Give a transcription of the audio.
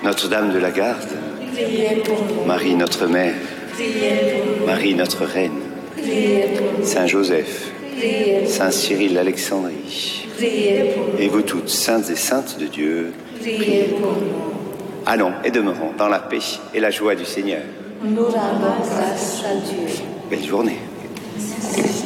Notre-Dame de la Garde, priez pour nous. Marie notre Mère, Priez pour nous. Marie notre Reine, Priez pour nous. Saint Joseph, Priez pour Saint Cyril d'Alexandrie, nous. Priez pour nous. et vous toutes, saintes et saintes de Dieu, Priez pour nous. allons et demeurons dans la paix et la joie du Seigneur. Nous rendons grâce à Dieu. Belle journée.